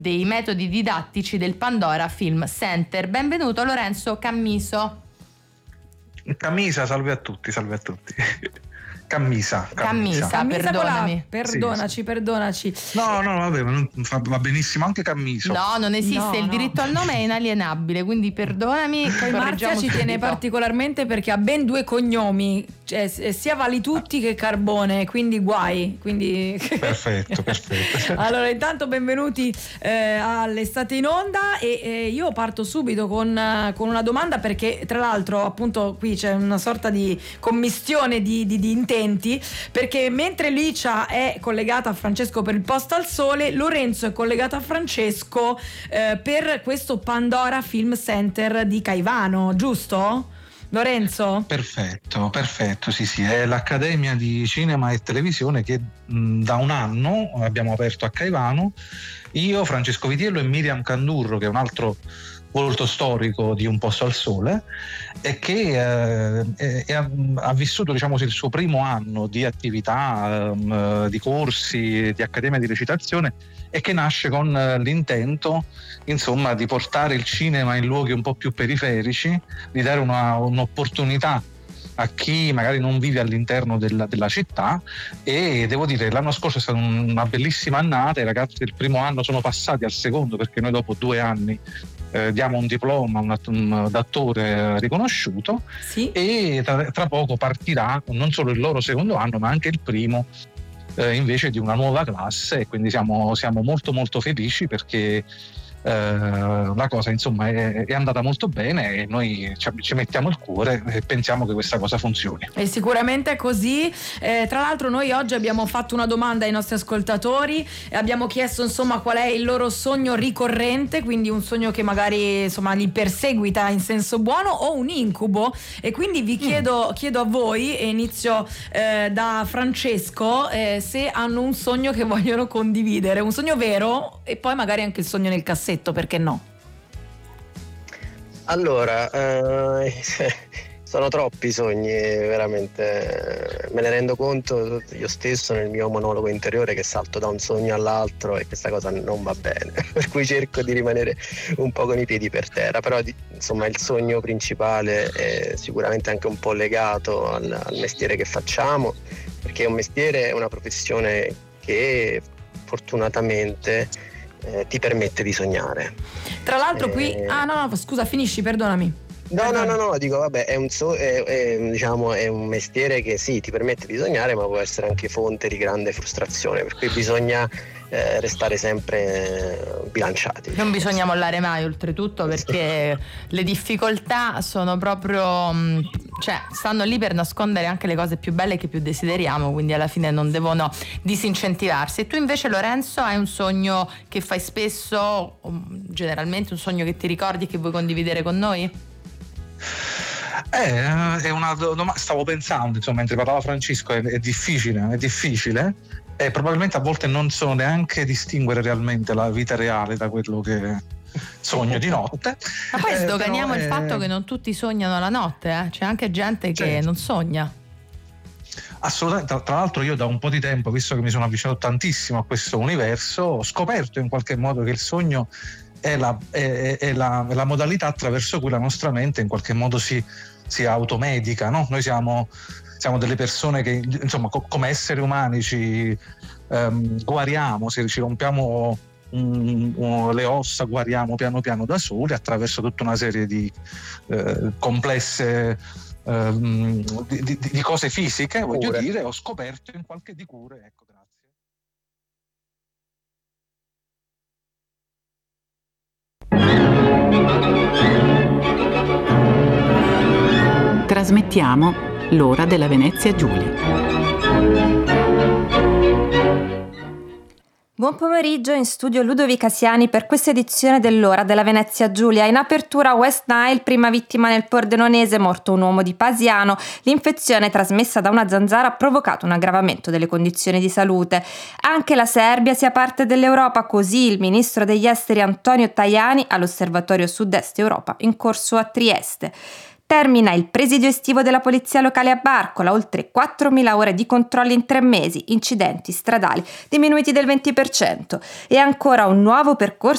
dei metodi didattici del Pandora Film Center. Benvenuto Lorenzo Cammiso. Cammisa, salve a tutti. Cammisa, perdonami. Perdonaci. No, vabbè, va benissimo anche Cammiso. No, non esiste, il diritto al nome è inalienabile, quindi perdonami. Poi Marzia ci tiene particolarmente perché ha ben 2 cognomi, cioè sia Vali Tutti che Carbone, quindi guai. Perfetto. Allora, intanto benvenuti all'Estate in Onda e io parto subito con una domanda, perché tra l'altro appunto qui c'è una sorta di commistione di intenti, perché mentre Licia è collegata a Francesco per il Posto al Sole, Lorenzo è collegato a Francesco per questo Pandora Film Center di Caivano, giusto? Lorenzo? Perfetto, sì, è l'Accademia di Cinema e Televisione che da un anno abbiamo aperto a Caivano, io, Francesco Vitiello e Miriam Candurro, che è un altro volto storico di Un Posto al Sole, e che ha vissuto, diciamo, il suo primo anno di attività, di corsi, di accademia di recitazione, e che nasce con l'intento, insomma, di portare il cinema in luoghi un po' più periferici, di dare un'opportunità a chi magari non vive all'interno della città. E devo dire, l'anno scorso è stata una bellissima annata, i ragazzi del primo anno sono passati al secondo, perché noi dopo 2 anni diamo un diploma d'attore riconosciuto, sì. E tra poco partirà non solo il loro secondo anno ma anche il primo invece di una nuova classe, e quindi siamo molto molto felici, perché la cosa, insomma, è andata molto bene e noi ci mettiamo il cuore e pensiamo che questa cosa funzioni. E sicuramente è così. Tra l'altro noi oggi abbiamo fatto una domanda ai nostri ascoltatori e abbiamo chiesto, insomma, qual è il loro sogno ricorrente, quindi un sogno che magari, insomma, li perseguita in senso buono, o un incubo. E quindi vi chiedo a voi, e inizio da Francesco, se hanno un sogno che vogliono condividere, un sogno vero, e poi magari anche il sogno nel cassetto, perché no? Allora, sono troppi sogni, veramente, me ne rendo conto io stesso nel mio monologo interiore, che salto da un sogno all'altro e questa cosa non va bene, per cui cerco di rimanere un po' con i piedi per terra, però insomma il sogno principale è sicuramente anche un po' legato al mestiere che facciamo, perché è un mestiere, è una professione che fortunatamente ti permette di sognare. Tra l'altro qui no, scusa, finisci, perdonami. No, dico, vabbè, è un mestiere che sì, ti permette di sognare, ma può essere anche fonte di grande frustrazione, per cui bisogna restare sempre bilanciati. Non bisogna mollare mai, oltretutto, perché le difficoltà sono proprio, stanno lì per nascondere anche le cose più belle che più desideriamo, quindi alla fine non devono disincentivarsi. E tu invece, Lorenzo, hai un sogno che fai spesso, generalmente un sogno che ti ricordi e che vuoi condividere con noi? È una domanda, stavo pensando, insomma, mentre parlava Francesco, è difficile, e probabilmente a volte non so neanche distinguere realmente la vita reale da quello che sogno di notte. Ma poi sdoganiamo il fatto che non tutti sognano la notte, c'è anche gente che non sogna. Assolutamente, tra l'altro io da un po' di tempo, visto che mi sono avvicinato tantissimo a questo universo, ho scoperto in qualche modo che il sogno è la modalità attraverso cui la nostra mente in qualche modo si automedica, no? Noi siamo delle persone che, insomma, come esseri umani ci guariamo, se ci rompiamo le ossa, guariamo piano piano da soli attraverso tutta una serie di complesse di cose fisiche, voglio dire. Ho scoperto in qualche di cure, ecco, grazie. Trasmettiamo l'ora della Venezia Giulia. Buon pomeriggio, in studio Ludovica Siani per questa edizione dell'ora della Venezia Giulia. In apertura West Nile, prima vittima nel Pordenonese, morto un uomo di Pasiano. L'infezione trasmessa da una zanzara ha provocato un aggravamento delle condizioni di salute. Anche la Serbia sia parte dell'Europa, così il ministro degli esteri Antonio Tajani all'Osservatorio Sud-Est Europa in corso a Trieste. Termina il presidio estivo della polizia locale a Barcola, oltre 4.000 ore di controlli in 3 mesi, incidenti stradali diminuiti del 20%. E ancora un nuovo percorso